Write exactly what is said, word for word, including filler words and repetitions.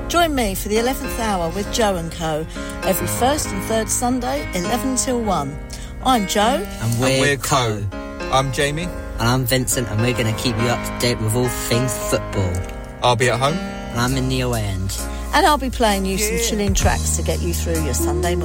Join me for the eleventh hour with Joe and Co. every first and third Sunday, eleven till one. I'm Joe. And we're, and we're Co. Co. I'm Jamie. And I'm Vincent, and we're going to keep you up to date with all things football. I'll be at home. And I'm in the away end. And I'll be playing you some chilling tracks to get you through your Sunday morning.